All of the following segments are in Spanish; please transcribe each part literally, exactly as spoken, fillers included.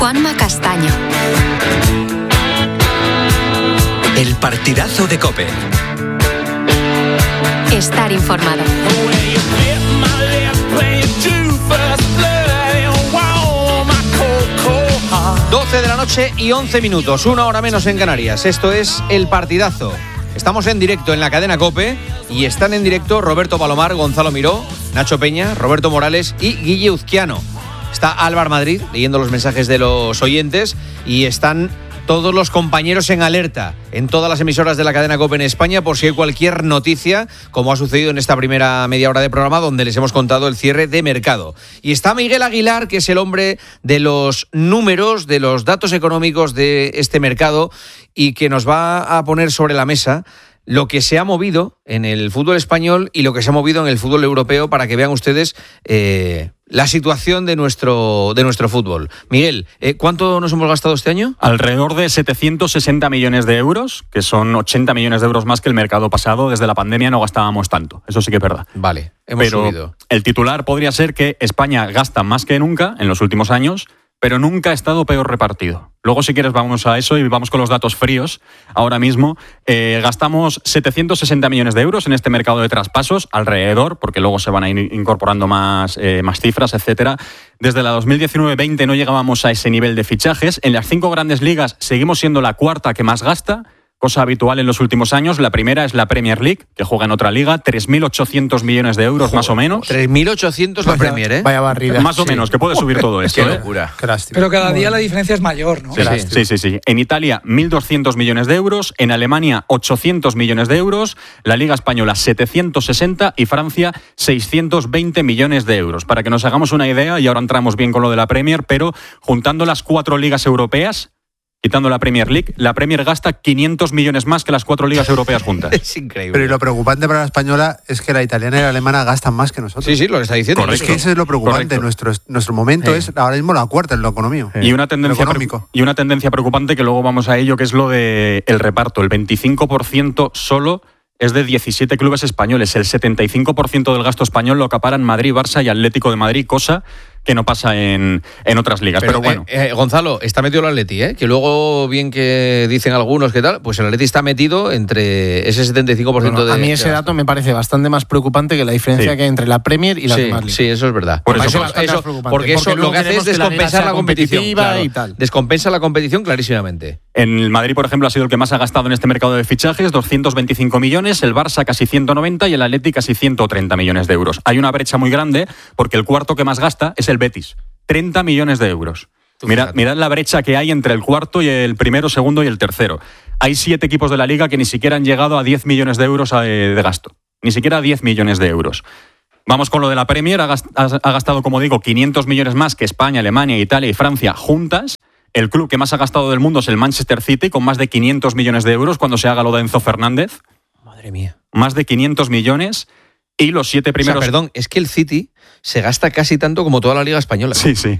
Juanma Castaño. El partidazo de COPE. Estar informado. doce de la noche y once minutos, una hora menos en Canarias. Esto es El Partidazo. Estamos en directo en la cadena COPE y están en directo Roberto Palomar, Gonzalo Miró, Nacho Peña, Roberto Morales y Guille Uzquiano. Está Álvaro Madrid leyendo los mensajes de los oyentes y están todos los compañeros en alerta en todas las emisoras de la cadena COPE en España por si hay cualquier noticia, como ha sucedido en esta primera media hora de programa donde les hemos contado el cierre de mercado. Y está Miguel Aguilar, que es el hombre de los números, de los datos económicos de este mercado y que nos va a poner sobre la mesa lo que se ha movido en el fútbol español y lo que se ha movido en el fútbol europeo para que vean ustedes eh, la situación de nuestro, de nuestro fútbol. Miguel, eh, ¿cuánto nos hemos gastado este año? Alrededor de setecientos sesenta millones de euros, que son ochenta millones de euros más que el mercado pasado. Desde la pandemia no gastábamos tanto, eso sí que es verdad. Vale, hemos pero subido. El titular podría ser que España gasta más que nunca en los últimos años, pero nunca ha estado peor repartido. Luego, si quieres, vamos a eso y vamos con los datos fríos. Ahora mismo eh, gastamos setecientos sesenta millones de euros en este mercado de traspasos, alrededor, porque luego se van a ir incorporando más, eh, más cifras, etcétera. Desde la dos mil diecinueve veinte no llegábamos a ese nivel de fichajes. En las cinco grandes ligas seguimos siendo la cuarta que más gasta, cosa habitual en los últimos años. La primera es la Premier League, que juega en otra liga, tres mil ochocientos millones de euros, Joder, más o menos. tres mil ochocientos la Premier, ¿eh? Vaya barrida. Más o sí. menos, que puede subir todo esto. Qué ¿eh? locura. Qué lástima. Pero cada día Bueno. la diferencia es mayor, ¿no? Sí, sí, sí, sí. En Italia, mil doscientos millones de euros. En Alemania, ochocientos millones de euros. La Liga Española, setecientos sesenta. Y Francia, seiscientos veinte millones de euros. Para que nos hagamos una idea, y ahora entramos bien con lo de la Premier, pero juntando las cuatro ligas europeas, quitando la Premier League, la Premier gasta quinientos millones más que las cuatro ligas europeas juntas. Es increíble. Pero y lo preocupante para la española es que la italiana y la alemana gastan más que nosotros. Sí, sí, lo que está diciendo. Es que eso es lo preocupante. Nuestro, nuestro momento sí. es ahora mismo la cuarta en lo económico. Y una tendencia pre- y una tendencia preocupante que luego vamos a ello, que es lo de el reparto. El veinticinco por ciento solo es de diecisiete clubes españoles. El setenta y cinco por ciento del gasto español lo acaparan Madrid, Barça y Atlético de Madrid, cosa que no pasa en, en otras ligas. Pero, Pero bueno. eh, eh, Gonzalo, está metido el Atleti, ¿eh? Que luego, bien que dicen algunos que tal, pues el Atleti está metido entre ese setenta y cinco por ciento bueno, de... a mí ese de dato me parece bastante más preocupante que la diferencia Sí. que hay entre la Premier y la sí, demás ligas. sí, eso es verdad. Por eso, eso, bastante eso- más preocupante, porque eso porque lo luego que hace es queremos que la liga descompensar sea la competición. competitiva claro. y tal. Descompensa la competición clarísimamente. En el Madrid, por ejemplo, ha sido el que más ha gastado en este mercado de fichajes, doscientos veinticinco millones, el Barça casi ciento noventa y el Atleti casi ciento treinta millones de euros. Hay una brecha muy grande porque el cuarto que más gasta es el Betis, treinta millones de euros. Mirad, mirad la brecha que hay entre el cuarto y el primero, segundo y el tercero. Hay siete equipos de la Liga que ni siquiera han llegado a diez millones de euros de gasto. Ni siquiera a diez millones de euros. Vamos con lo de la Premier. Ha gastado, como digo, quinientos millones más que España, Alemania, Italia y Francia juntas. El club que más ha gastado del mundo es el Manchester City, con más de quinientos millones de euros cuando se haga lo de Enzo Fernández. Madre mía. Más de quinientos millones. Y los siete primeros... O sea, perdón, es que el City se gasta casi tanto como toda la Liga Española. Sí, sí.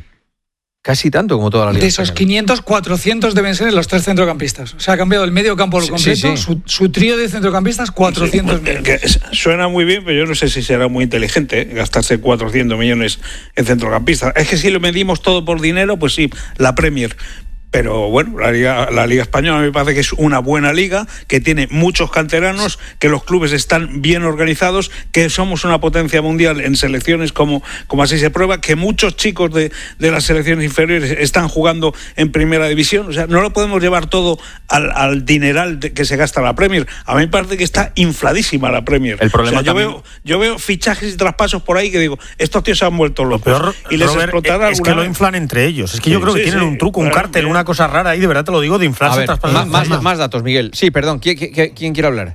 Casi tanto como toda la Liga De esos Española. quinientos, cuatrocientos deben ser en los tres centrocampistas. O sea, ha cambiado el medio campo Sí, completo, sí, sí. Su, su trío de centrocampistas, cuatrocientos Sí, millones. que suena muy bien, pero yo no sé si será muy inteligente, ¿eh? Gastarse cuatrocientos millones en centrocampistas. Es que si lo medimos todo por dinero, pues sí, la Premier. Pero bueno, la Liga, la Liga Española me parece que es una buena liga, que tiene muchos canteranos, que los clubes están bien organizados, que somos una potencia mundial en selecciones como, como así se prueba, que muchos chicos de, de las selecciones inferiores están jugando en primera división. O sea, no lo podemos llevar todo al, al dineral de, que se gasta la Premier. A mí me parece que está infladísima la Premier. El problema o sea, yo, también... veo, yo veo fichajes y traspasos por ahí que digo, estos tíos se han vuelto locos. Peor, y les Robert, explotará es que alguna lo vez. inflan entre ellos. Es que yo Sí, creo que sí, tienen sí. un truco, un Claro, cártel, bien. una cosa rara ahí, de verdad te lo digo, de A inflarse ver, traspasando. más, más, más datos, Miguel. Sí, perdón, ¿quién, quién, quién quiere hablar?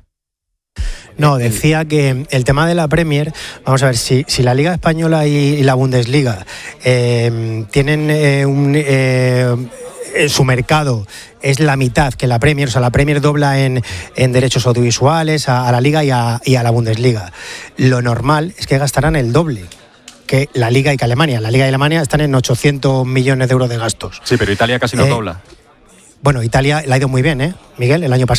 No, decía que el tema de la Premier, vamos a ver, si, si la Liga Española y, y la Bundesliga eh, tienen eh, un... Eh, su mercado es la mitad que la Premier, o sea, la Premier dobla en, en derechos audiovisuales a, a la Liga y a, y a la Bundesliga. Lo normal es que gastarán el doble que la Liga y que Alemania. La Liga y Alemania están en ochocientos millones de euros de gastos. Sí, pero Italia casi no Eh, dobla. Bueno, Italia le ha ido muy bien, ¿eh? Miguel, el año pasado.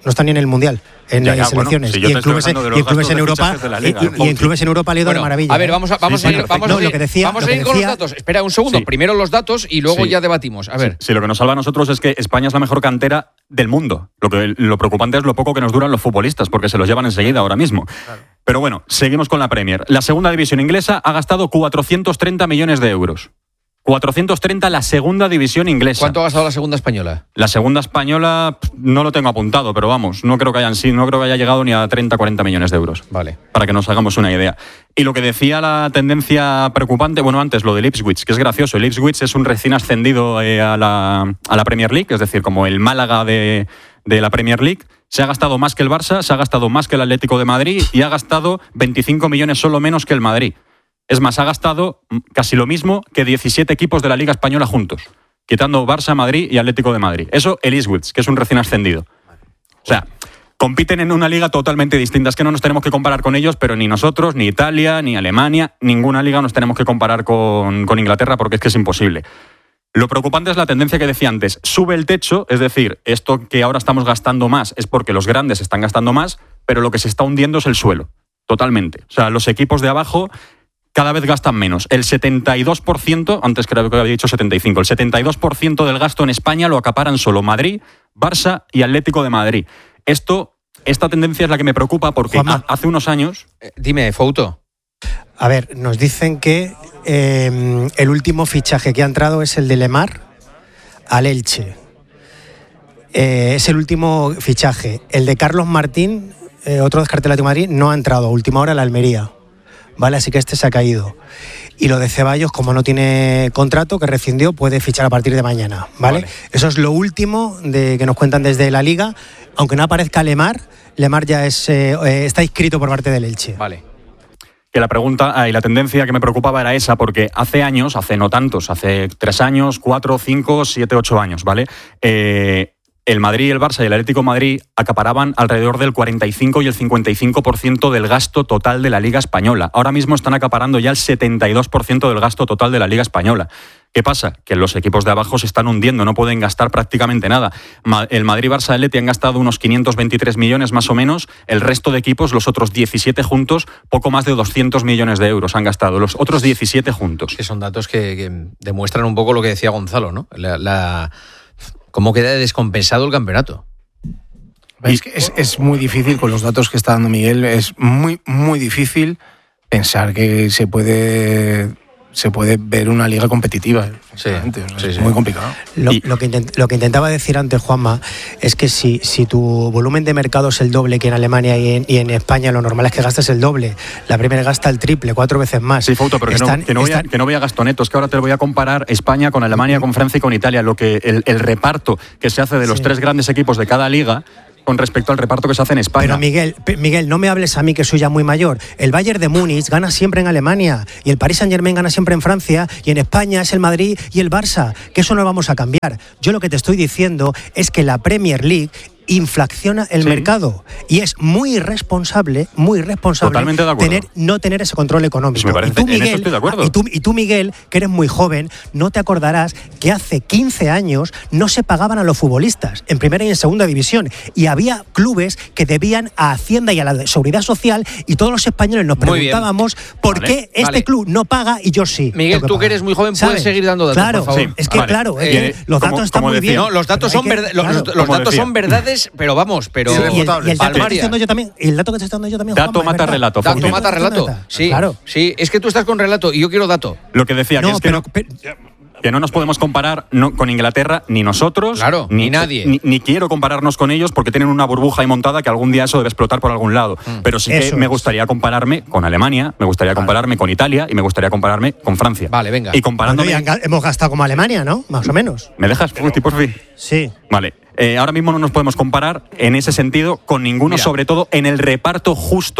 no están ni en el Mundial, en Ya, ya, las bueno, selecciones. si yo y te en clubes, estoy hablando de y en los clubes en gastos de Europa, fichajes de la Liga, y, y en Fonsi. clubes en Europa le ha ido de Bueno, maravilla. a ver, vamos a, vamos Sí, a sí, ir, vamos no, a ir, lo que decía- vamos lo a ir que con los decía- datos. Espera un segundo, Sí. primero los datos y luego Sí. ya debatimos. A ver. Si lo que nos salva a nosotros es que España es la mejor cantera del mundo. Lo que lo preocupante es lo poco que nos duran los futbolistas, porque se los llevan enseguida ahora mismo. Claro. Pero bueno, seguimos con la Premier. La segunda división inglesa ha gastado cuatrocientos treinta millones de euros. cuatrocientos treinta la segunda división inglesa. ¿Cuánto ha gastado la segunda española? La segunda española no lo tengo apuntado, pero vamos, no creo que hayan sí, no creo que haya llegado ni a treinta cuarenta millones de euros. Vale. Para que nos hagamos una idea. Y lo que decía la tendencia preocupante, bueno, antes lo del Ipswich, que es gracioso. El Ipswich es un recién ascendido eh, a, la, a la Premier League, es decir, como el Málaga de, de la Premier League. Se ha gastado más que el Barça, se ha gastado más que el Atlético de Madrid y ha gastado veinticinco millones solo menos que el Madrid. Es más, ha gastado casi lo mismo que diecisiete equipos de la Liga Española juntos, quitando Barça, Madrid y Atlético de Madrid. Eso el Ipswich, que es un recién ascendido. O sea, compiten en una liga totalmente distinta. Es que no nos tenemos que comparar con ellos, pero ni nosotros, ni Italia, ni Alemania, ninguna liga nos tenemos que comparar con, con Inglaterra porque es que es imposible. Lo preocupante es la tendencia que decía antes. Sube el techo, es decir, esto que ahora estamos gastando más es porque los grandes están gastando más, pero lo que se está hundiendo es el suelo, totalmente. O sea, los equipos de abajo cada vez gastan menos. El setenta y dos por ciento, antes creo que había dicho setenta y cinco por ciento, el setenta y dos por ciento del gasto en España lo acaparan solo Madrid, Barça y Atlético de Madrid. Esto, esta tendencia es la que me preocupa porque Juanma. ha, hace unos años... Eh, dime, Fouto. A ver, nos dicen que eh, el último fichaje que ha entrado es el de Lemar al Elche. Eh, es el último fichaje. El de Carlos Martín, eh, otro descarte del Atlético de Madrid, no ha entrado. A última hora la Almería. Vale, así que este se ha caído. Y lo de Ceballos, como no tiene contrato, que rescindió, puede fichar a partir de mañana. ¿Vale? Vale. Eso es lo último de que nos cuentan desde la Liga. Aunque no aparezca Lemar, Lemar ya es, eh, eh, está inscrito por parte del Elche. Vale. Que la pregunta ah, y la tendencia que me preocupaba era esa, porque hace años, hace no tantos, hace tres años, cuatro, cinco, siete, ocho años, ¿vale? Eh, el Madrid, el Barça y el Atlético de Madrid acaparaban alrededor del cuarenta y cinco y el cincuenta y cinco por ciento del gasto total de la Liga Española. Ahora mismo están acaparando ya el setenta y dos por ciento del gasto total de la Liga Española. ¿Qué pasa? Que los equipos de abajo se están hundiendo, no pueden gastar prácticamente nada. El Madrid, Barça y Atleti han gastado unos quinientos veintitrés millones más o menos, el resto de equipos, los otros diecisiete juntos, poco más de doscientos millones de euros han gastado, los otros diecisiete juntos. Que son datos que, que demuestran un poco lo que decía Gonzalo, ¿no? La, la, cómo queda descompensado el campeonato. Es, que es, es muy difícil, con los datos que está dando Miguel, es muy, muy difícil pensar que se puede... se puede ver una liga competitiva. Sí, o sea, sí, es sí. muy complicado. Lo, Y- lo, que intent- lo que intentaba decir antes, Juanma, es que si, si tu volumen de mercado es el doble que en Alemania y en, y en España, lo normal es que gastes el doble. La primera gasta el triple, cuatro veces más. Sí, Fouto, pero que, Están- no, que, no voy a, están- que no voy a gasto neto. Es que ahora te voy a comparar España con Alemania, con Francia y con Italia. Lo que el, el reparto que se hace de los Sí. tres grandes equipos de cada liga con respecto al reparto que se hace en España. Pero Miguel, P- Miguel, no me hables a mí que soy ya muy mayor. El Bayern de Múnich gana siempre en Alemania y el Paris Saint-Germain gana siempre en Francia y en España es el Madrid y el Barça, que eso no lo vamos a cambiar. Yo lo que te estoy diciendo es que la Premier League inflaciona el Sí. mercado y es muy irresponsable, muy irresponsable Totalmente de acuerdo. tener, no tener ese control económico. Pues me parece- y, tú, en eso Miguel, estoy de acuerdo. y, tú, y tú, Miguel, que eres muy joven, no te acordarás que hace quince años no se pagaban a los futbolistas en primera y en segunda división y había clubes que debían a Hacienda y a la Seguridad Social y todos los españoles nos Muy bien. preguntábamos por Vale, qué este vale. club no paga y yo sí. Miguel, tengo tú que pagar. eres muy joven, ¿Sabes? puedes seguir dando datos, Claro, por favor. sí, es que Vale. claro, es Eh, que los como- datos están como muy decía- bien. No, los datos pero son hay que- verda- los, claro. los Como datos decía. son verdades, pero vamos, pero Y el, y el dato que te estoy palmaria. dando yo también, y el dato que te estoy dando yo también, Dato Juanma, es mata verdad. relato, Dato Fouto. mata relato. Sí, Claro. sí, es que tú estás con relato y yo quiero dato. Lo que decía, que No, es que pero, no, pero- que no nos podemos comparar no, con Inglaterra, ni nosotros, Claro, ni nadie. Ni, ni quiero compararnos con ellos porque tienen una burbuja ahí montada que algún día eso debe explotar por algún lado. Pero sí que Eso me es. gustaría compararme con Alemania, me gustaría compararme con Italia y me gustaría compararme con Francia. Vale, venga. Y bueno, comparándome... y han ga- hemos gastado como Alemania, ¿no? Más o menos. ¿Me dejas, Fusti, por fin? Sí. Vale. Eh, ahora mismo no nos podemos comparar en ese sentido con ninguno, Mira. sobre todo en el reparto justo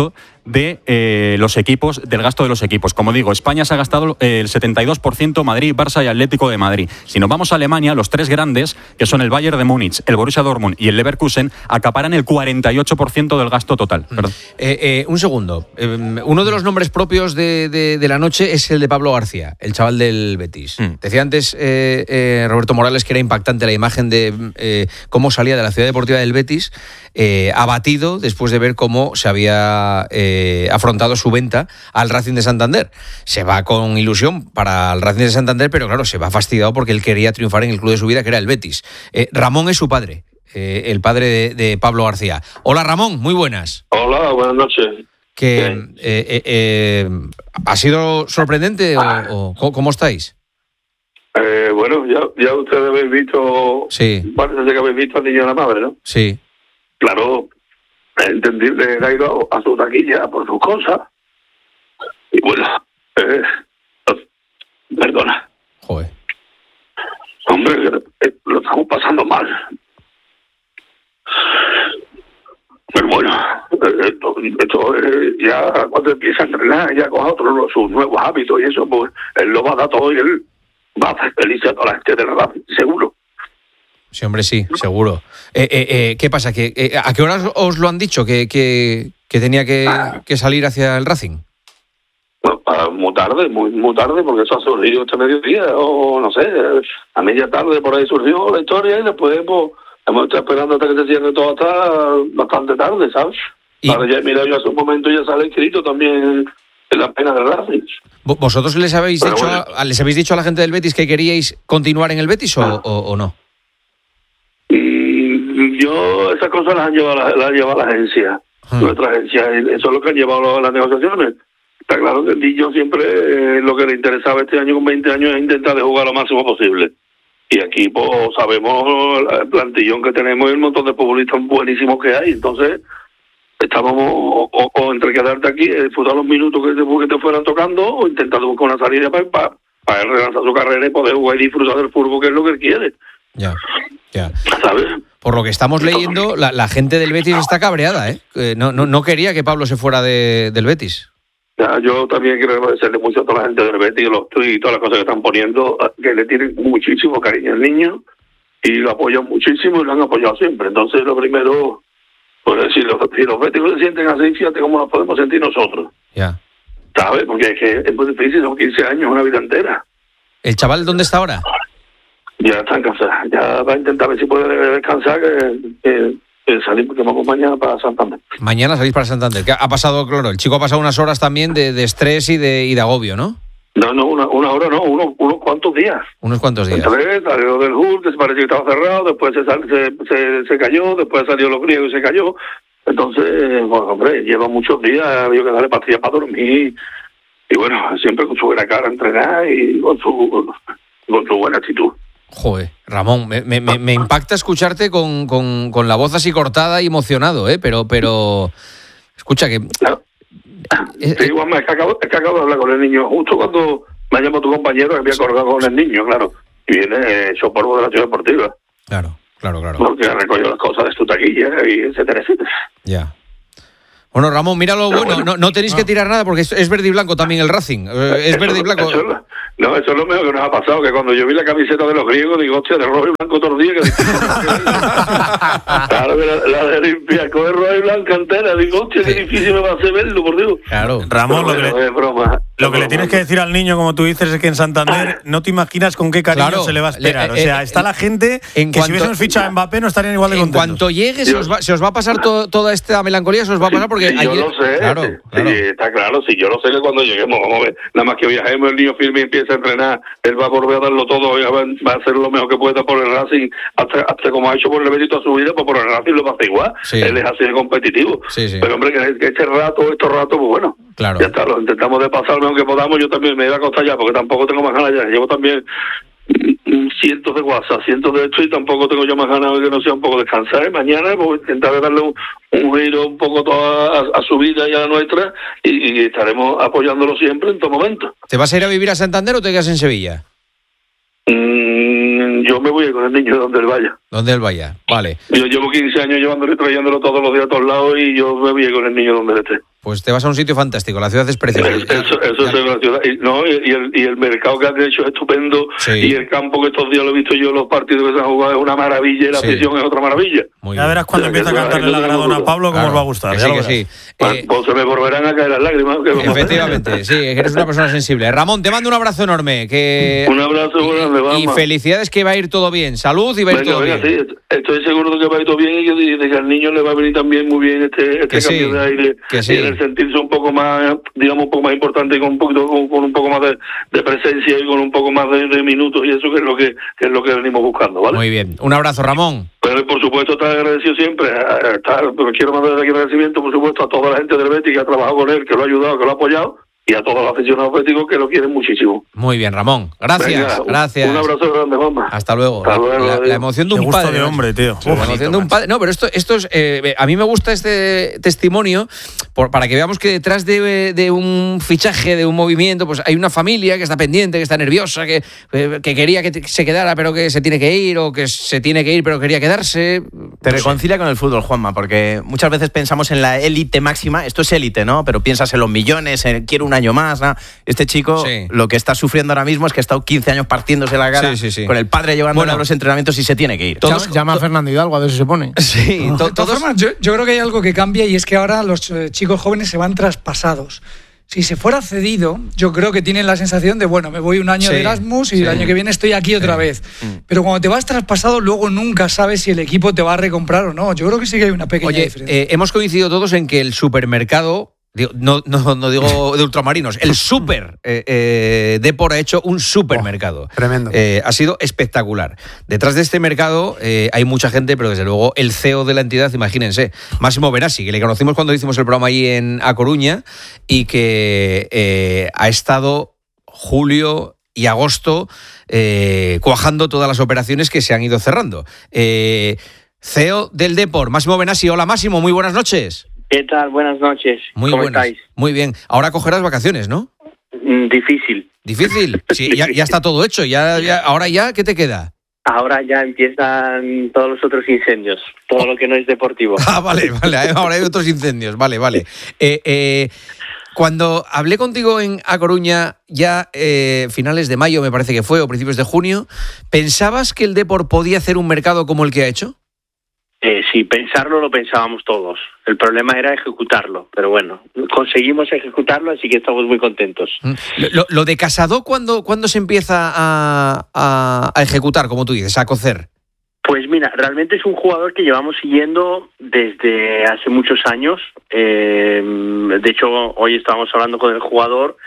de eh, los equipos, del gasto de los equipos. Como digo, España se ha gastado eh, el setenta y dos por ciento, Madrid, Barça y Atlético de Madrid. Si nos vamos a Alemania, los tres grandes, que son el Bayern de Múnich, el Borussia Dortmund y el Leverkusen, acaparan el cuarenta y ocho por ciento del gasto total. Mm. Eh, eh, un segundo. Eh, uno de los nombres propios de, de, de la noche es el de Pablo García, el chaval del Betis. Mm. Decía antes eh, eh, Roberto Morales que era impactante la imagen de eh, cómo salía de la ciudad deportiva del Betis, eh, abatido después de ver cómo se había eh, afrontado su venta al Racing de Santander. Se va con ilusión para el Racing de Santander, pero claro, se va fastidiado porque él quería triunfar en el club de su vida, que era el Betis. Eh, Ramón es su padre, eh, el padre de, de Pablo García. Hola Ramón, muy buenas. Hola, buenas noches. Que eh, eh, eh, ¿ha sido sorprendente o, o cómo estáis? Eh, bueno, ya, ya ustedes habéis visto, sí. Parece que habéis visto al niño de la madre, ¿no? Sí. Claro, es entendible, ha ido a, a su taquilla por sus cosas. Y bueno, eh, perdona. Joder. Hombre, eh, lo estamos pasando mal. Pero bueno, esto, esto eh, ya cuando empieza a entrenar, ya con otros sus nuevos hábitos y eso, pues él lo va a dar todo y él va a hacer feliz a toda la gente de la edad, seguro. Sí, hombre, sí, seguro. Eh, eh, eh, ¿Qué pasa? ¿Que, eh, ¿A qué horas os lo han dicho que, que, que tenía que, ah. que salir hacia el Racing? Bueno, para, muy tarde, muy, muy tarde, porque eso ha surgido este mediodía, o no sé, a media tarde por ahí surgió la historia y después pues, hemos estado esperando hasta que se cierre todo hasta bastante tarde, ¿sabes? ¿Y? Ahora ya, mira, yo hace un momento ya sale escrito también en la pena del Racing. ¿Vosotros les habéis, dicho bueno. a, les habéis dicho a la gente del Betis que queríais continuar en el Betis o, ah. o, o no? Yo, esas cosas las han llevado la, las ha llevado la agencia, hmm. nuestra agencia, eso es lo que han llevado las negociaciones. Está claro que el niño siempre eh, lo que le interesaba este año con veinte años es intentar de jugar lo máximo posible. Y aquí pues sabemos el plantillón que tenemos y el montón de futbolistas buenísimos que hay, entonces estábamos o, o, o entre quedarte aquí, disfrutar los minutos que te, que te fueran tocando o intentar buscar una salida para, para, para relanzar su carrera y poder jugar y disfrutar del fútbol, que es lo que él quiere. Ya, ya. ¿Sabes? Por lo que estamos leyendo, la, la gente del Betis está cabreada, ¿eh? Eh, no, no, no quería que Pablo se fuera de, del Betis. Ya, yo también quiero agradecerle mucho a toda la gente del Betis, los tweets y todas las cosas que están poniendo, que le tienen muchísimo cariño al niño y lo apoyan muchísimo y lo han apoyado siempre. Entonces, lo primero, pues si los, si los béticos se sienten así, fíjate cómo nos podemos sentir nosotros. Ya. ¿Sabes? Porque es que es muy difícil, son quince años, una vida entera. ¿El chaval dónde está ahora? Ya está en casa, ya va a intentar ver si puede descansar, que, que, que salimos, que vamos mañana para Santander. Mañana salís para Santander. ¿Qué ha pasado, claro? El chico ha pasado unas horas también de, de estrés y de, y de agobio, ¿no? No, no, una, una hora no, unos, unos cuantos días. Unos cuantos días. Entonces salió del H U R, que se parecía que estaba cerrado, después se, sal, se, se, se cayó, después salió los griegos y se cayó. Entonces, bueno, hombre, lleva muchos días, había que darle pastillas para dormir. Y bueno, siempre con su buena cara a entrenar y con su, con su buena actitud. Joder, Ramón, me, me, me impacta escucharte con, con, con la voz así cortada y emocionado, ¿eh? Pero, pero, escucha que... No. Sí, igual es que, acabo, es que acabo de hablar con el niño, justo cuando me llamó tu compañero, que había colgado con el niño, claro, y viene hecho polvo de la ciudad deportiva. Claro, claro, claro. Porque ha recogido las cosas de su taquilla, y etcétera, etcétera. Ya. Bueno, Ramón, mira lo bueno, bueno. No, no tenéis no. que tirar nada porque es, es verde y blanco también el Racing. Es eso, verde y blanco. Eso es lo, no, eso es lo mejor que nos ha pasado, que cuando yo vi la camiseta de los griegos, digo, hostia, de rojo y blanco todos los días. Que claro, la, la de Olympiacos de rojo y blanco entera. Digo, hostia, qué difícil me va a hacer verlo, por Dios. Claro. Ramón, pero, lo, bueno, que, broma, lo que le tienes que decir al niño, como tú dices, es que en Santander no te imaginas con qué cariño claro, se le va a esperar. Le, eh, o sea, está eh, la gente en que cuanto, si hubiésemos fichado a Mbappé no estarían igual de contentos. En cuanto llegue, se os, va, se os va a pasar to, toda esta melancolía, se os va a pasar porque... Sí, ayer, yo lo sé. Claro, sí, claro. Sí, está claro, sí, yo lo sé que cuando lleguemos, vamos a ver, nada más que viajemos, el niño firme y empieza a entrenar, él va a volver a darlo todo, va, va a hacer lo mejor que pueda por el Racing, hasta, hasta como ha hecho por el Betis toda su vida, pues por el Racing lo va a hacer igual, sí. Él es así de competitivo, sí, sí. Pero hombre, que, que este rato, estos ratos, pues bueno, claro. Ya está, lo intentamos de pasar lo mejor que podamos, yo también me iba a costar ya, porque tampoco tengo más ganas ya, llevo también cientos de WhatsApp, cientos de esto y tampoco tengo yo más ganas de que no sea un poco descansar. Y mañana pues, intentaré darle un, un giro un poco toda a, a su vida y a la nuestra y, y estaremos apoyándolo siempre en todo momento. ¿Te vas a ir a vivir a Santander o te quedas en Sevilla? Mm, yo me voy con el niño donde él vaya. Donde él vaya, vale. Yo llevo quince años llevándolo y trayéndolo todos los días a todos lados y yo me voy con el niño donde él esté. pues te vas a un sitio fantástico. La ciudad es preciosa. Eso, eso es la ciudad. Y, no, y, y, el, y el mercado que han hecho es estupendo. Sí. Y el campo que estos días lo he visto yo, los partidos que se han jugado, es una maravilla y la Sí. afición es otra maravilla. Muy Ya bien. verás cuando O sea, que empieza a eso- cantarle eso la tengo gradona a seguro. Pablo cómo Claro, os va a gustar. que ya sí, lo que verás. sí. Pues, Eh, pues se me volverán a caer las lágrimas. que vamos a hacer. efectivamente, sí, eres una persona sensible. Ramón, te mando un abrazo enorme. Que... Un abrazo grande, vamos. Y felicidades, que va a ir todo bien. Salud y va a ir Venga, todo venga, bien. sí, estoy seguro de que va a ir todo bien y que, y de que al niño le va a venir también muy bien este, este Que sí, cambio de aire, que sí. y el sentirse un poco más, digamos, un poco más importante y con un poquito, con, con un poco más de, de presencia y con un poco más de, de minutos, y eso que es lo que, que es lo que venimos buscando, ¿vale? Muy bien. Un abrazo, Ramón. Pero por supuesto está agradecido siempre, a- a- está- pero quiero mandar aquí agradecimiento, por supuesto, a toda la gente del Betis que ha trabajado con él, que lo ha ayudado, que lo ha apoyado, y a todos los aficionados béticos que lo quieren muchísimo. Muy bien, Ramón. Gracias, Venga, un- gracias. Un abrazo grande, mamá. Hasta luego. Hasta luego, la, adiós. la emoción de Qué un gusto padre. de ¿no? hombre, tío. La Qué emoción bonito, de un macho. padre. No, pero esto, esto es. eh, a mí me gusta este testimonio por, para que veamos que detrás de, de un fichaje, de un movimiento, pues hay una familia que está pendiente, que está nerviosa, que, eh, que quería que se quedara, pero que se tiene que ir, o que se tiene que ir, pero quería quedarse. Te reconcilia con el fútbol, Juanma, porque muchas veces pensamos en la élite máxima. Esto es élite, ¿no? Pero piensas en los millones, en quiero un año más, ¿no? Este chico, Sí. lo que está sufriendo ahora mismo es que ha estado quince años partiéndose la cara Sí, sí, sí. con el padre llevándole Bueno. a los entrenamientos y se tiene que ir. Todos- Llama- Llama a Fernando Hidalgo a ver si se pone. Sí, to- De todas todos. formas, yo, yo creo que hay algo que cambia y es que ahora los eh, chicos jóvenes se van traspasados. Si se fuera cedido, yo creo que tienen la sensación de, bueno, me voy un año Sí, de Erasmus y sí. el año que viene estoy aquí otra Sí. vez. Pero cuando te vas traspasado, luego nunca sabes si el equipo te va a recomprar o no. Yo creo que sí que hay una pequeña Oye, diferencia. eh, hemos coincidido todos en que el supermercado. Digo, No, no, no digo de ultramarinos, el super eh, eh, Depor ha hecho un supermercado. Oh, tremendo. Eh, ha sido espectacular. Detrás de este mercado eh, hay mucha gente, pero desde luego el C E O de la entidad, imagínense, Máximo Benassi, que le conocimos cuando hicimos el programa ahí en A Coruña y que eh, ha estado julio y agosto eh, cuajando todas las operaciones que se han ido cerrando. Eh, C E O del Depor, Máximo Benassi. Hola Máximo, muy buenas noches. ¿Qué tal? Buenas noches. Muy ¿Cómo buenas. estáis? Muy bien. Ahora cogerás vacaciones, ¿no? Mm, Difícil. Difícil. Sí, ya, ya está todo hecho. Ya, ya, ahora ya, ¿qué te queda? Ahora ya empiezan todos los otros incendios, todo lo que no es deportivo. Ah, vale, vale. Ahora hay otros incendios. Vale, vale. Eh, eh, cuando hablé contigo en A Coruña, ya eh, finales de mayo me parece que fue, o principios de junio, ¿pensabas que el Depor podía hacer un mercado como el que ha hecho? Eh, sí, pensarlo lo pensábamos todos. El problema era ejecutarlo, pero bueno, conseguimos ejecutarlo, así que estamos muy contentos. Lo, lo de Casado, ¿cuándo, ¿cuándo se empieza a, a, a ejecutar, como tú dices, a cocer? Pues mira, realmente es un jugador que llevamos siguiendo desde hace muchos años. Eh, de hecho, hoy estábamos hablando con el jugador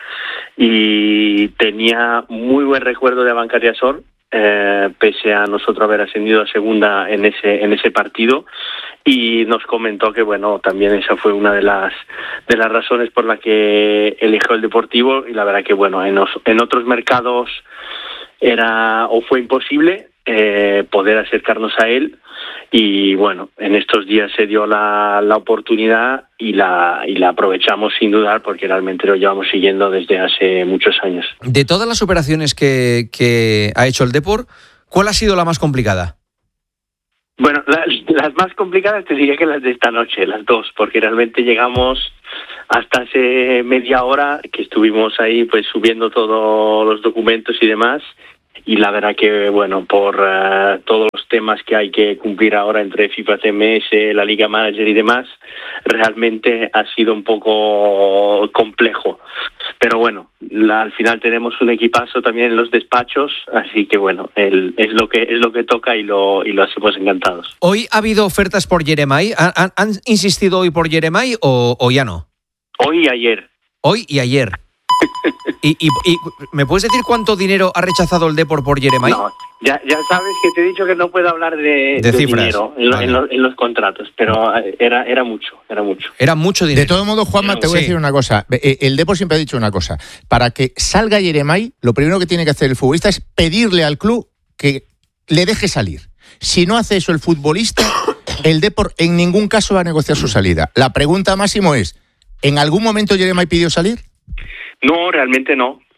y tenía muy buen recuerdo de Abancaria Sor. Eh, pese a nosotros haber ascendido a segunda en ese en ese partido, y nos comentó que bueno, también esa fue una de las de las razones por las que eligió el Deportivo, y la verdad que bueno, en, os, en otros mercados era o fue imposible eh, poder acercarnos a él, y bueno, en estos días se dio la, la oportunidad y la y la aprovechamos sin dudar, porque realmente lo llevamos siguiendo desde hace muchos años. De todas las operaciones que, que ha hecho el Depor, ¿cuál ha sido la más complicada? Bueno, las, las más complicadas te diría que las de esta noche, las dos, porque realmente llegamos hasta hace media hora que estuvimos ahí pues subiendo todos los documentos y demás, y la verdad que bueno, por uh, todos los temas que hay que cumplir ahora entre FIFA T M S, la Liga Manager y demás, realmente ha sido un poco complejo. Pero bueno, la, al final tenemos un equipazo también en los despachos, así que bueno, el, es lo que es lo que toca y lo y lo hacemos encantados. ¿Hoy ha habido ofertas por Yeremay? ¿Han, han, han insistido hoy por Yeremay o, o ya no? Hoy y ayer. Hoy y ayer. ¿Y, y, y me puedes decir cuánto dinero ha rechazado el Depor por Yeremay? No, ya, ya sabes que te he dicho que no puedo hablar de, De de cifras. dinero en, lo- Vale. en lo- en los contratos, pero era era mucho, era mucho. Era mucho dinero. De todo modo, Juanma, te voy a Sí. decir una cosa. Eh, El Depor siempre ha dicho una cosa. Para que salga Yeremay, lo primero que tiene que hacer el futbolista es pedirle al club que le deje salir. Si no hace eso el futbolista, el Depor en ningún caso va a negociar su salida. La pregunta, Máximo, es, ¿en algún momento Yeremay pidió salir? No, realmente no.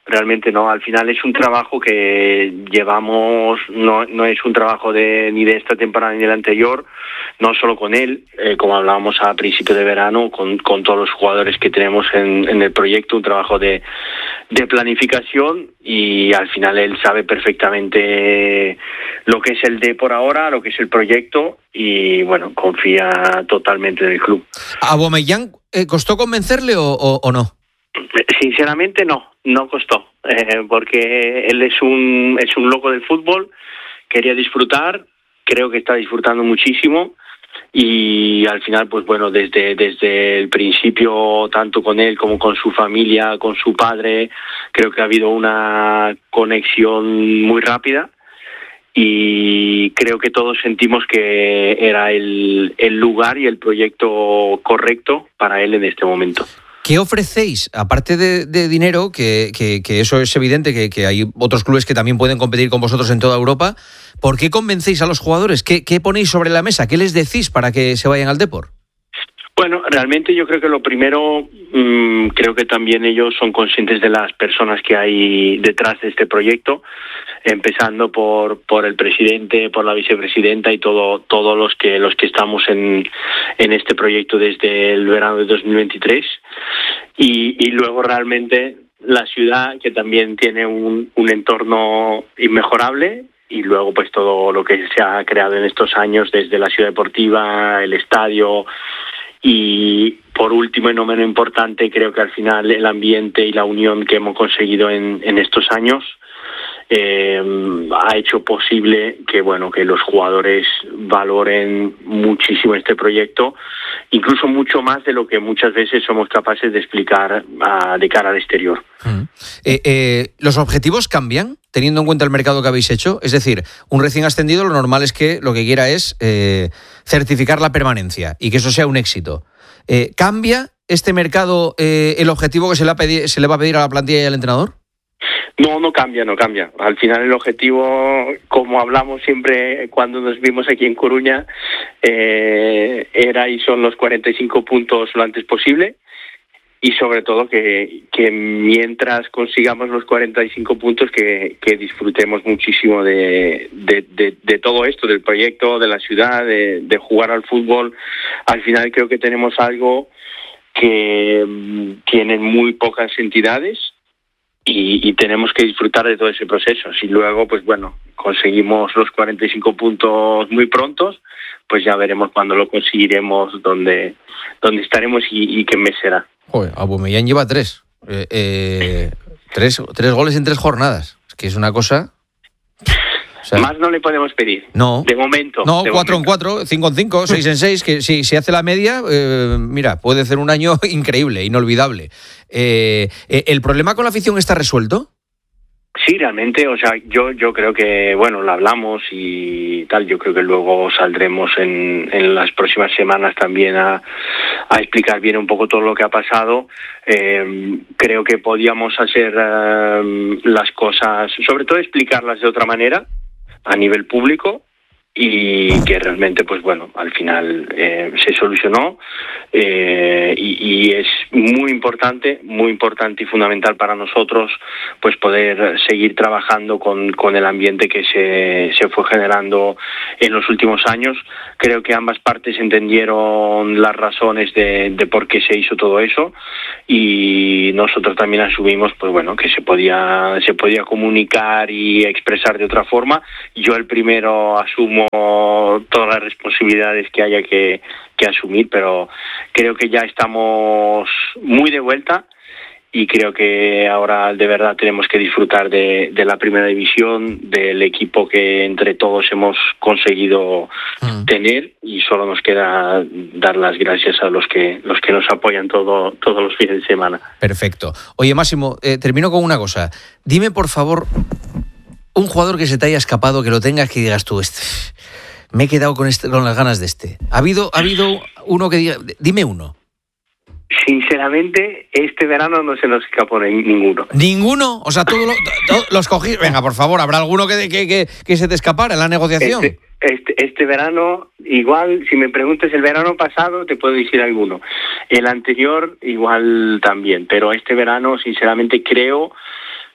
realmente no. Al final es un trabajo que llevamos, no, no es un trabajo de ni de esta temporada ni de la anterior, no solo con él, eh, como hablábamos a principio de verano, con, con todos los jugadores que tenemos en, en el proyecto, un trabajo de, de planificación, y al final él sabe perfectamente lo que es el Depor ahora, lo que es el proyecto, y bueno, confía totalmente en el club. ¿A Aubameyang eh, costó convencerle o, o, o no? Sinceramente no, no costó, eh, porque él es un es un loco del fútbol, quería disfrutar, creo que está disfrutando muchísimo, y al final pues bueno, desde desde el principio, tanto con él como con su familia, con su padre, creo que ha habido una conexión muy rápida, y creo que todos sentimos que era el, el lugar y el proyecto correcto para él en este momento. ¿Qué ofrecéis? Aparte de, de dinero, que, que, que eso es evidente, que, que hay otros clubes que también pueden competir con vosotros en toda Europa, ¿por qué convencéis a los jugadores? ¿Qué, qué ponéis sobre la mesa? ¿Qué les decís para que se vayan al Depor? Bueno, realmente yo creo que lo primero, mmm, creo que también ellos son conscientes de las personas que hay detrás de este proyecto, empezando por por el presidente, por la vicepresidenta y todo todos los que los que estamos en en este proyecto desde el verano de dos mil veintitrés, y, y luego realmente la ciudad, que también tiene un, un entorno inmejorable, y luego pues todo lo que se ha creado en estos años desde la ciudad deportiva, el estadio. Y por último, y no menos importante, creo que al final el ambiente y la unión que hemos conseguido en, en estos años eh, ha hecho posible que bueno que los jugadores valoren muchísimo este proyecto, incluso mucho más de lo que muchas veces somos capaces de explicar a, de cara al exterior. Mm. Eh, eh, ¿Los objetivos cambian teniendo en cuenta el mercado que habéis hecho? Es decir, un recién ascendido lo normal es que lo que quiera es eh, certificar la permanencia y que eso sea un éxito. Eh, ¿Cambia este mercado eh, el objetivo que se le, ha pedi- se le va a pedir a la plantilla y al entrenador? No, no cambia, no cambia. Al final el objetivo, como hablamos siempre cuando nos vimos aquí en Coruña, eh, era y son los cuarenta y cinco puntos lo antes posible. Y sobre todo que, que mientras consigamos los cuarenta y cinco puntos, que, que disfrutemos muchísimo de, de, de, de todo esto, del proyecto, de la ciudad, de, de jugar al fútbol. Al final creo que tenemos algo que um, tienen muy pocas entidades, y, y tenemos que disfrutar de todo ese proceso. Si luego, pues bueno, conseguimos los cuarenta y cinco puntos muy prontos, pues ya veremos cuándo lo conseguiremos, dónde, dónde estaremos y, y qué mes será. Joder, Aubameyang lleva tres. Eh, eh, tres. Tres goles en tres jornadas. Es que es una cosa... O sea, más no le podemos pedir. No. De momento. No, de cuatro momento. en cuatro, cinco en cinco, seis en seis, que si, si hace la media, eh, mira, puede ser un año increíble, inolvidable. Eh, eh, ¿El problema con la afición está resuelto? Sí, realmente, o sea, yo yo creo que, bueno, lo hablamos y tal, yo creo que luego saldremos en, en las próximas semanas también a, a explicar bien un poco todo lo que ha pasado. Eh, creo que podíamos hacer eh, las cosas, sobre todo explicarlas de otra manera, a nivel público, y que realmente, pues bueno, al final eh, se solucionó, eh, y, y es muy importante, muy importante y fundamental para nosotros, pues poder seguir trabajando con, con el ambiente que se, se fue generando en los últimos años. Creo que ambas partes entendieron las razones de, de por qué se hizo todo eso, y nosotros también asumimos, pues bueno, que se podía, se podía comunicar y expresar de otra forma. Yo el primero asumo todas las responsabilidades que haya que, que asumir, pero creo que ya estamos muy de vuelta, y creo que ahora de verdad tenemos que disfrutar de, de la primera división, del equipo que entre todos hemos conseguido mm. tener, y solo nos queda dar las gracias a los que los que nos apoyan todo, todos los fines de semana. Perfecto. Oye, Máximo, eh, termino con una cosa. Dime, por favor, un jugador que se te haya escapado, que lo tengas, que digas tú, este, me he quedado con, este, con las ganas de este. ¿Ha habido, ha habido uno que diga, dime uno? Sinceramente, este verano no se nos escapó ninguno. ¿Ninguno? O sea, todos lo, todo, los cogí. Venga, por favor, ¿habrá alguno que, que, que, que se te escapara en la negociación? Este, este, este verano, igual, si me preguntas el verano pasado, te puedo decir alguno. El anterior, igual también. Pero este verano, sinceramente, creo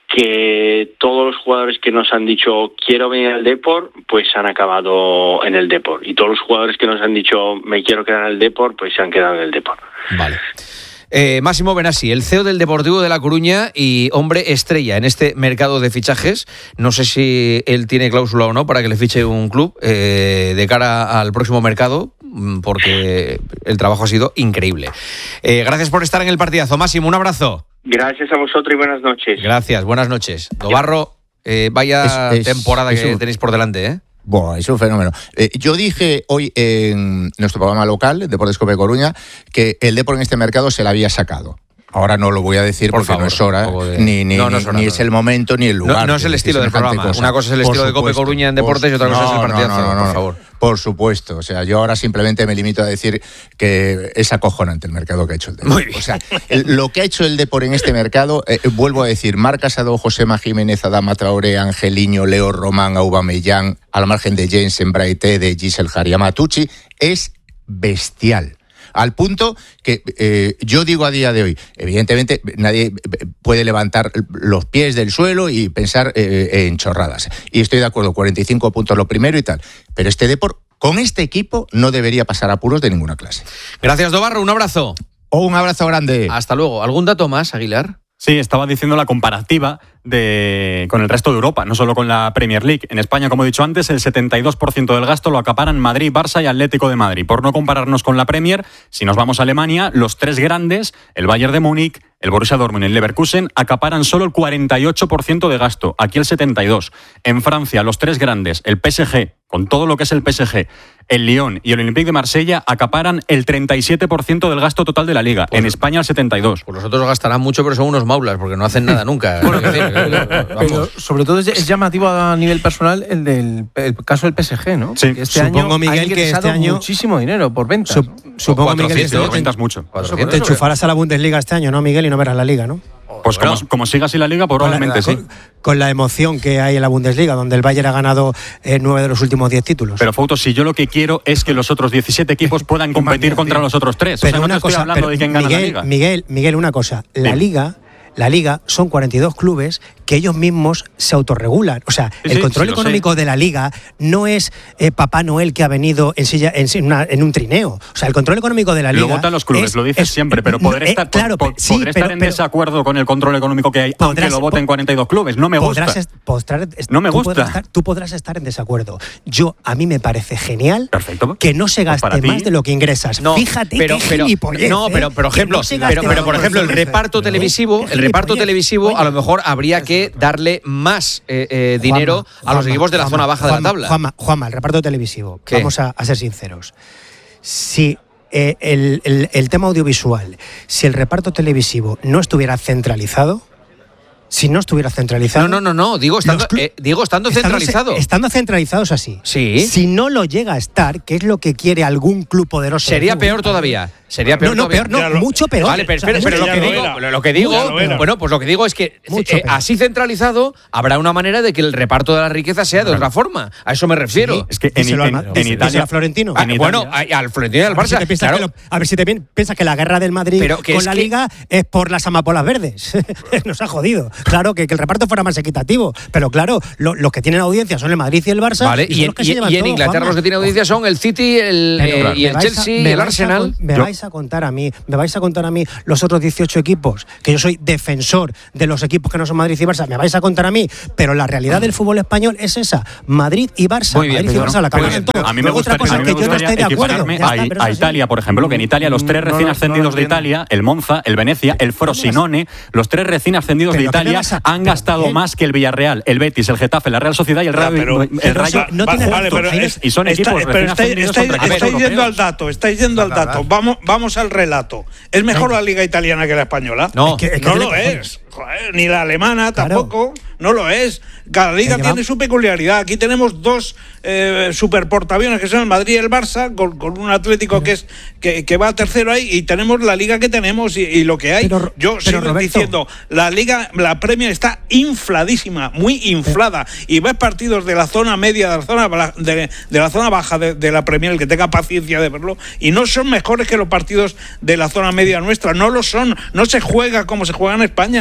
que todos los jugadores que nos han dicho quiero venir al Depor, pues han acabado en el Depor. Y todos los jugadores que nos han dicho me quiero quedar en el Depor, pues se han quedado en el Depor. Vale. Eh, Máximo Benassi, el C E O del Deportivo de La Coruña y hombre estrella en este mercado de fichajes. No sé si él tiene cláusula o no para que le fiche un club eh, de cara al próximo mercado, porque el trabajo ha sido increíble. Eh, gracias por estar en el partidazo, Máximo, un abrazo. Gracias a vosotros y buenas noches. Gracias, buenas noches. Dobarro, eh, vaya es, es, temporada es que un... tenéis por delante, ¿eh? Bueno, es un fenómeno. Eh, yo dije hoy en nuestro programa local, Deportes Cope Coruña, que el Depor en este mercado se la había sacado. Ahora no lo voy a decir por porque favor, no es hora, de... ni, ni, no, no es, hora, ni no. es el momento ni el lugar. No, no es el estilo del programa. Cosa. Una cosa es el por estilo supuesto, de Cope Coruña en deportes y otra cosa no, es el partidazo, no, no, no, por favor. Por supuesto. O sea, yo ahora simplemente me limito a decir que es acojonante el mercado que ha hecho el Depor. O sea, el, lo que ha hecho el Depor en este mercado, eh, vuelvo a decir, Marc Casado, Josema Jiménez, Adama Traoré, Angeliño, Leo Román, Aubameyang, al margen de Jensen, Braithé, de Giselle Jariamatucci, es bestial. Al punto que eh, yo digo a día de hoy, evidentemente nadie puede levantar los pies del suelo y pensar eh, en chorradas. Y estoy de acuerdo, cuarenta y cinco puntos lo primero y tal. Pero este Depor, con este equipo, no debería pasar apuros de ninguna clase. Gracias, Dobarro, un abrazo. Oh, un abrazo grande. Hasta luego. ¿Algún dato más, Aguilar? Sí, estaba diciendo la comparativa de, con el resto de Europa, no solo con la Premier League. En España, como he dicho antes, el setenta y dos por ciento del gasto lo acaparan Madrid, Barça y Atlético de Madrid. Por no compararnos con la Premier, si nos vamos a Alemania, los tres grandes, el Bayern de Múnich, el Borussia Dortmund y el Leverkusen, acaparan solo el cuarenta y ocho por ciento de gasto. Aquí el setenta y dos por ciento. En Francia, los tres grandes, el P S G, con todo lo que es el P S G, el Lyon y el Olympique de Marsella, acaparan el treinta y siete por ciento del gasto total de la Liga. Pues, en España, el setenta y dos por ciento. Pues los otros gastarán mucho, pero son unos maulas, porque no hacen nada nunca. Pero sobre todo es, es llamativo a nivel personal el del el caso del P S G, ¿no? Sí. Este Supongo, año Miguel, que este año muchísimo dinero por ventas. Sup, supongo, Miguel, que este por ventas mucho. Te enchufarás a la Bundesliga este año, ¿no, Miguel? Y no verás la Liga, ¿no? Pues bueno, como, como siga así la Liga, probablemente con la, sí. Con, con la emoción que hay en la Bundesliga, donde el Bayern ha ganado eh, nueve de los últimos diez títulos. Pero, Fouto, si yo lo que quiero es que los otros diecisiete equipos puedan competir contra los otros tres. Pero o sea, una no te cosa, estoy hablando pero de quién gana Miguel, la Liga. Miguel, Miguel, una cosa. La sí. Liga... La Liga son cuarenta y dos clubes que ellos mismos se autorregulan. O sea, sí, el control sí, económico de la Liga no es eh, Papá Noel que ha venido en, silla, en, una, en un trineo. O sea, el control económico de la Liga... Lo votan los clubes, es, lo dices es, siempre, pero podré eh, estar, claro, po, sí, podré pero, estar en pero, desacuerdo con el control económico que hay, podrás, aunque lo voten cuarenta y dos clubes. No me gusta. Podrás, podrás, no me tú gusta. Podrás estar, tú podrás estar en desacuerdo. Yo, a mí me parece genial Perfecto. que no se gaste pues más de lo que ingresas. No, Fíjate pero, qué pero, gilipollez, No, pero, por ejemplo, no pero, pero, por ejemplo, el reparto televisivo, el reparto televisivo, a lo mejor habría que darle más eh, eh, dinero Juanma, a los Juanma, equipos de la Juanma, zona baja Juanma, de la tabla. Juanma, Juanma, el reparto televisivo. ¿Qué? Vamos a, a ser sinceros. Si eh, el, el, el tema audiovisual, si el reparto televisivo no estuviera centralizado, si no estuviera centralizado... No, no, no, no. Digo, estando, eh, digo, estando centralizado. Estando centralizado es así. Sí. Si no lo llega a estar, que es lo que quiere algún club poderoso... Sería peor todavía. Sería peor no, no, todavía. peor, no, mucho peor. Vale, pero, o sea, pero, pero lo, que digo, lo, lo que digo, bueno, pues lo que digo es que eh, así centralizado habrá una manera de que el reparto de la riqueza sea de claro. otra forma. A eso me refiero. Sí, es que en, en, en, en Italia, a Florentino. Ah, bueno, al Florentino y al Barça. A ver si te claro. que lo, a ver si te piensas que la guerra del Madrid pero que con es la que... Liga es por las amapolas verdes. Nos ha jodido. Claro, que, que el reparto fuera más equitativo. Pero claro, lo, los que tienen audiencia son el Madrid y el Barça. Vale, y, y, en, y, y en todo, Inglaterra Juanma. Los que tienen audiencia son el City el, eh, y el Chelsea y el Arsenal. A, me yo... vais a contar a mí, me vais a contar a mí los otros dieciocho equipos, que yo soy defensor de los equipos que no son Madrid y Barça, me vais a contar a mí, pero la realidad del fútbol español es esa, Madrid y Barça, Muy bien, Madrid y Barça no, la acaban en todo. A mí me otra gustaría, cosa a mí que me yo no estoy de acuerdo. a, está, a, a Italia, por ejemplo, que en Italia los tres recién no, ascendidos no de Italia, el Monza, el Venecia, el Frosinone, los tres recién ascendidos de Italia han gastado más que el Villarreal, el Betis, el Getafe, la Real Sociedad y el Rayo. El Rayo no tiene vale, pero es, y son equipos está, pero estáis, estáis, estáis yendo al dato, estáis yendo al dato. Vamos, vamos al relato. ¿Es mejor la liga italiana que la española? No, es que, es que no lo es. Joder, ni la alemana tampoco. Claro. No lo es. Cada liga tiene vamos. su peculiaridad. Aquí tenemos dos eh, superportaaviones que son el Madrid y el Barça, con, con un Atlético que es que, que va tercero ahí, y tenemos la liga que tenemos y, y lo que hay. Pero, Yo pero sigo Roberto, diciendo, la liga, la Premier está infladísima, muy inflada. Pero, y ves partidos de la zona media, de la zona de, de la zona baja de, de la Premier, el que tenga paciencia de verlo, y no son mejores que los partidos de la zona media nuestra. No lo son. No se juega como se juega en España.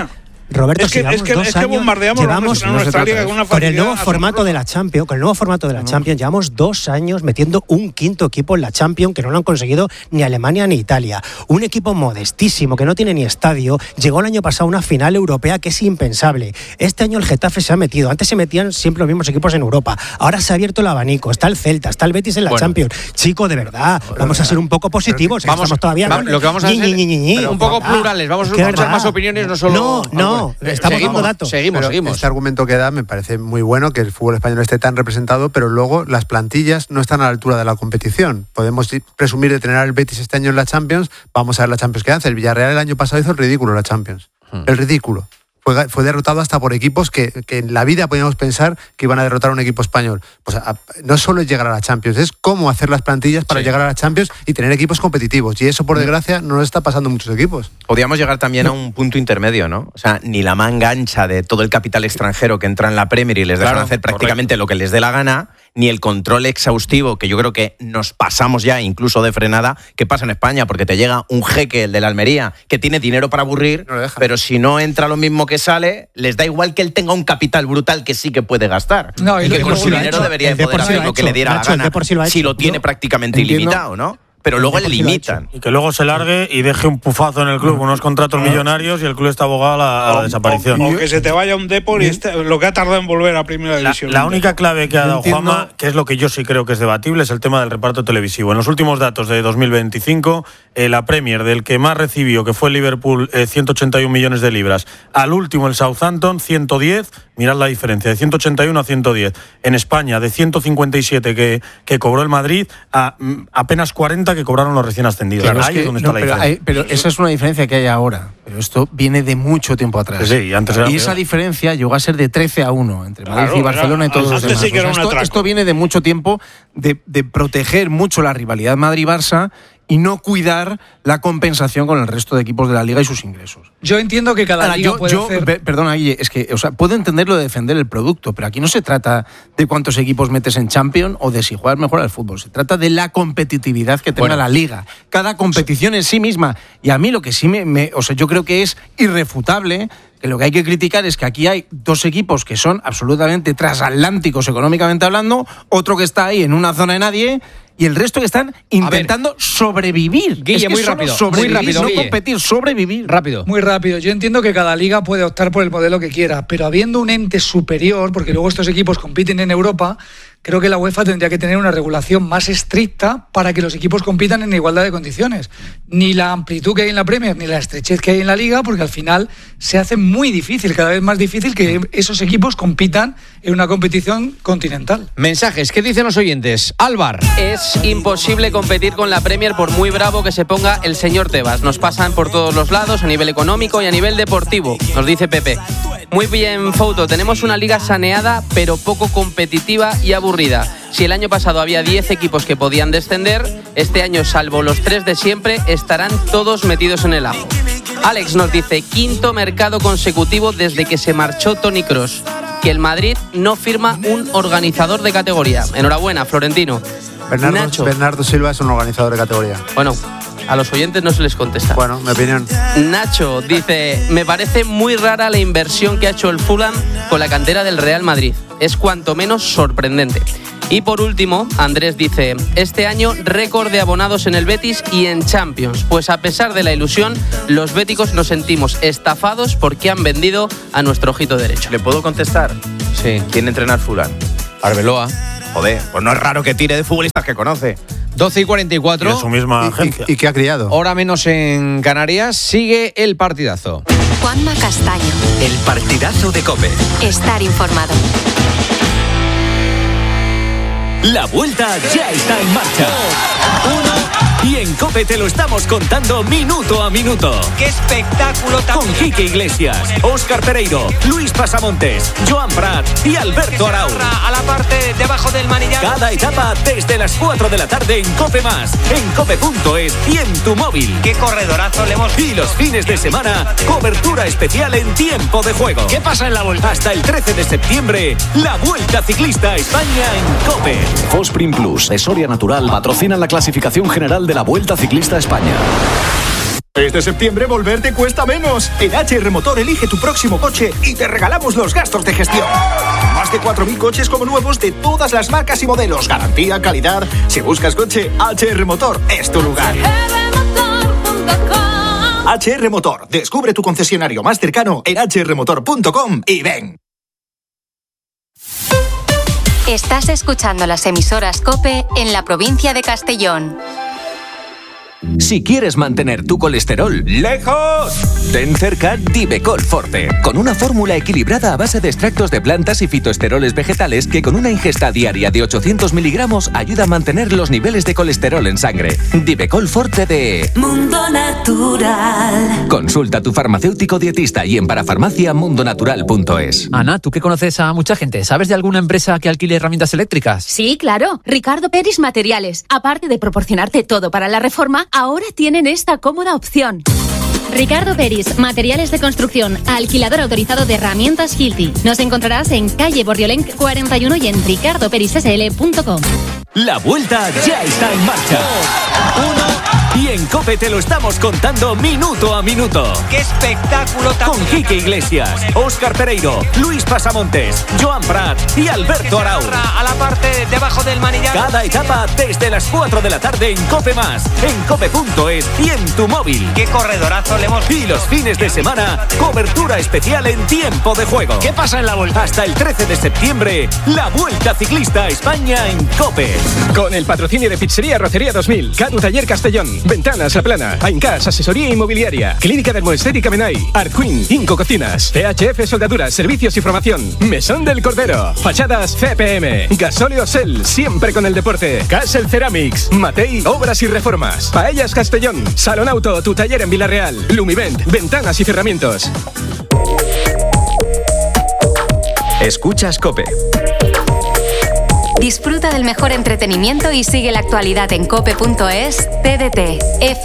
Roberto, es que, si llevamos es que, dos es que años, bombardeamos llevamos, nuestra, nuestra liga con una con el nuevo facilidad formato de la Champions, con el nuevo formato de la Champions, llevamos dos años metiendo un quinto equipo en la Champions que no lo han conseguido ni Alemania ni Italia. Un equipo modestísimo que no tiene ni estadio, llegó el año pasado a una final europea que es impensable. Este año el Getafe se ha metido, antes se metían siempre los mismos equipos en Europa, ahora se ha abierto el abanico, está el Celta, está el Betis en la bueno. Champions. Chico, de verdad, vamos a ser un poco positivos, vamos, estamos todavía va, lo que vamos a hacer un poco plurales, vamos a escuchar más opiniones, no solo No, no, estamos dando datos. Seguimos, pero seguimos. Este argumento que da me parece muy bueno, que el fútbol español esté tan representado, pero luego las plantillas no están a la altura de la competición. Podemos presumir de tener al Betis este año en la Champions, vamos a ver la Champions que hace. El Villarreal el año pasado hizo el ridículo en la Champions. Hmm. El ridículo. Fue, fue derrotado hasta por equipos que, que en la vida podíamos pensar que iban a derrotar a un equipo español. Pues a, no solo es llegar a la Champions, es cómo hacer las plantillas para sí. llegar a la Champions y tener equipos competitivos. Y eso, por desgracia, no nos está pasando a muchos equipos. Podríamos llegar también a un punto intermedio, ¿no? O sea, ni la manga ancha de todo el capital extranjero que entra en la Premier y les dejan claro, hacer prácticamente correcto. Lo que les dé la gana, ni el control exhaustivo, que yo creo que nos pasamos ya incluso de frenada, que pasa en España, porque te llega un jeque, el de la Almería, que tiene dinero para aburrir, no pero si no entra lo mismo que sale, les da igual que él tenga un capital brutal que sí que puede gastar. No, y, y que con su dinero debería de poder hacer lo que le diera Nacho, la gana, si lo, si lo tiene no, prácticamente entiendo. ilimitado, ¿no? Pero luego le limitan. Y que luego se largue y deje un pufazo en el club, unos contratos millonarios y el club está abogado a la, a la desaparición. O, o que se te vaya un Depor y este, lo que ha tardado en volver a Primera División. La, la única clave que ha dado Juanma, que es lo que yo sí creo que es debatible, es el tema del reparto televisivo. En los últimos datos de dos mil veinticinco, eh, la Premier, del que más recibió, que fue el Liverpool, eh, ciento ochenta y un millones de libras. Al último, el Southampton, ciento diez. Mirad la diferencia, de ciento ochenta y uno a ciento diez. En España, de ciento cincuenta y siete que, que cobró el Madrid, a mm, apenas cuarenta que cobraron los recién ascendidos. Claro, ahí es es donde no, está la pero, diferencia. Hay, pero esa es una diferencia que hay ahora. Pero esto viene de mucho tiempo atrás. Sí, antes era y esa diferencia llegó a ser de trece a uno entre Madrid claro, y Barcelona era, y todos los demás. Sí o sea, esto, esto viene de mucho tiempo de, de proteger mucho la rivalidad Madrid-Barça y no cuidar la compensación con el resto de equipos de la Liga y sus ingresos. Yo entiendo que cada Ahora, liga yo, puede yo, hacer... Pe- perdona, Guille, es que, o sea, puedo entenderlo de defender el producto, pero aquí no se trata de cuántos equipos metes en Champions o de si juegas mejor al fútbol. Se trata de la competitividad que tenga bueno, la Liga. Cada competición en sí misma. Y a mí lo que sí me, me... O sea, yo creo que es irrefutable que lo que hay que criticar es que aquí hay dos equipos que son absolutamente transatlánticos económicamente hablando, otro que está ahí en una zona de nadie y el resto que están intentando sobrevivir. Guille, es que muy rápido, sobrevivir, muy rápido, no Guille. competir, sobrevivir. Rápido. Muy rápido. Yo entiendo que cada liga puede optar por el modelo que quiera, pero habiendo un ente superior, porque luego estos equipos compiten en Europa, creo que la UEFA tendría que tener una regulación más estricta para que los equipos compitan en igualdad de condiciones. Ni la amplitud que hay en la Premier, ni la estrechez que hay en la Liga, porque al final se hace muy difícil, cada vez más difícil que esos equipos compitan en una competición continental. Mensajes, ¿qué dicen los oyentes? Álvar. Es imposible competir con la Premier por muy bravo que se ponga el señor Tebas. Nos pasan por todos los lados, a nivel económico y a nivel deportivo, nos dice Pepe. Muy bien, Fouto, tenemos una liga saneada, pero poco competitiva y aburrida. Si el año pasado había diez equipos que podían descender, este año, salvo los tres de siempre, estarán todos metidos en el ajo. Alex nos dice, quinto mercado consecutivo desde que se marchó Toni Kroos, que el Madrid no firma un organizador de categoría. Enhorabuena, Florentino. Bernardo, Nacho. Bernardo Silva es un organizador de categoría. Bueno, a los oyentes no se les contesta. Bueno, mi opinión. Nacho dice, me parece muy rara la inversión que ha hecho el Fulham con la cantera del Real Madrid. Es cuanto menos sorprendente. Y por último, Andrés dice, este año récord de abonados en el Betis y en Champions. Pues a pesar de la ilusión, los béticos nos sentimos estafados porque han vendido a nuestro ojito derecho. ¿Le puedo contestar? Sí. ¿Quién entrena al Fulham? Arbeloa. Joder, pues no es raro que tire de futbolistas que conoce. doce y cuarenta y cuatro. Y de su misma ¿Y, agencia. y, y qué ha criado? Hora menos en Canarias. Sigue el partidazo. Juanma Castaño. El partidazo de COPE. Estar informado. La vuelta ya está en marcha. Uno, y en COPE te lo estamos contando minuto a minuto. ¡Qué espectáculo tan... Con Quique Iglesias, Óscar Pereiro, Luis Pasamontes, Joan Prat y Alberto Arau. A la parte debajo del manillar. Cada etapa desde las cuatro de la tarde en COPE Más, en cope punto es y en tu móvil. ¡Qué corredorazo le hemos... Y los fines de semana, cobertura especial en tiempo de juego. ¿Qué pasa en la vuelta? Hasta el trece de septiembre, la Vuelta Ciclista a España en COPE. Fosprin Plus de Soria Natural patrocinan la clasificación general de la Vuelta Ciclista a España. Este septiembre volverte cuesta menos. En H R Motor elige tu próximo coche y te regalamos los gastos de gestión. Más de cuatro mil coches como nuevos de todas las marcas y modelos. Garantía, calidad. Si buscas coche, H R Motor es tu lugar. H R Motor. Descubre tu concesionario más cercano en h r motor punto com y ven. Estás escuchando las emisoras COPE en la provincia de Castellón. Si quieres mantener tu colesterol lejos, ten cerca Divecol Forte, con una fórmula equilibrada a base de extractos de plantas y fitoesteroles vegetales que con una ingesta diaria de ochocientos miligramos ayuda a mantener los niveles de colesterol en sangre. Divecol Forte de Mundo Natural. Consulta a tu farmacéutico dietista y en parafarmacia mundo natural punto es. Ana, tú que conoces a mucha gente, ¿sabes de alguna empresa que alquile herramientas eléctricas? Sí, claro. Ricardo Peris Materiales. Aparte de proporcionarte todo para la reforma, ahora tienen esta cómoda opción. Ricardo Peris, materiales de construcción, alquilador autorizado de herramientas Hilti. Nos encontrarás en calle Bordiolenc cuarenta y uno y en ricardo peris s l punto com. La vuelta ya está en marcha. Uno y en COPE te lo estamos contando minuto a minuto. ¡Qué espectáculo tan Con Quique Iglesias, Óscar Pereiro, Luis Pasamontes, Joan Prat y Alberto Arau. A la parte debajo del manillar. Cada etapa desde las cuatro de la tarde en COPE Más, en cope punto es y en tu móvil. ¡Qué corredorazo le hemos... Y los fines de semana, cobertura especial en tiempo de juego. ¿Qué pasa en la vuelta? Hasta el trece de septiembre, la Vuelta Ciclista a España en COPE. Con el patrocinio de Pizzería Rocería dos mil, Cadu Taller Castellón, Ventanas La Plana, Aincas Asesoría Inmobiliaria, Clínica Dermoestética Menai, Art Queen, Inco Cocinas, C H F Soldaduras, Servicios y Formación, Mesón del Cordero, Fachadas C P M, Gasóleo Sel, siempre con el deporte, Castle Ceramics, Matei, Obras y Reformas, Paellas Castellón, Salón Auto, tu taller en Villarreal, Lumivent, Ventanas y Cerramientos. Escuchas COPE. Disfruta del mejor entretenimiento y sigue la actualidad en cope punto es, T D T, F